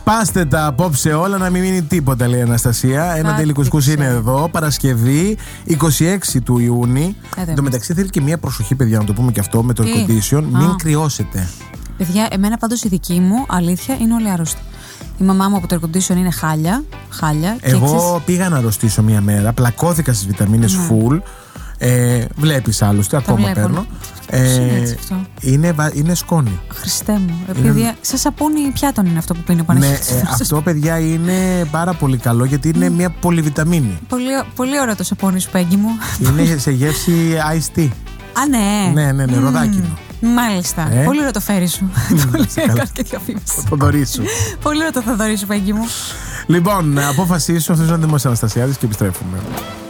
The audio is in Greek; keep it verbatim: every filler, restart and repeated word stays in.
Σπάστε τα απόψε όλα, να μην μείνει τίποτα, λέει η Αναστασία. Ένα τέλει κουσκούς είναι εδώ, Παρασκευή είκοσι έξι του Ιούνιου. Εν τω μεταξύ θέλει και μια προσοχή, παιδιά, να το πούμε και αυτό με το air condition. Μην κρυώσετε. Παιδιά, εμένα πάντως η δική μου αλήθεια είναι όλοι άρρωστοι. Η μαμά μου από το air condition είναι χάλια. χάλια Εγώ και εξής... πήγα να αρρωστήσω μία μέρα, πλακώθηκα στις βιταμίνες mm. full. Ε, βλέπεις άλλωστε, ακόμα βλέπω, παίρνω. Ε, είναι, είναι σκόνη. Χριστέ μου. Επειδή είναι... σαν σαπούνι πιάτων είναι αυτό που πίνει ο Παναγιώτης. Ναι, ε, αυτό, παιδιά, είναι πάρα πολύ καλό γιατί είναι mm. μια πολυβιταμίνη. Πολύ, πολύ ωραίο το σαπούνι σου, Πέγγι μου. Είναι σε γεύση iced tea. Α, ναι. Ναι, ναι, ναι, mm. ροδάκινο. Μάλιστα. Ε? Πολύ ωραίο το φέρι σου. Πολύ έκανε και διαφήμιση. Το Θοδωρή σου. Πολύ ωραίο το Θοδωρή σου, Πέγγι μου. Λοιπόν, απόφασή σου, αυτό είναι ο Δημός Αναστασιάδης και επιστρέφουμε.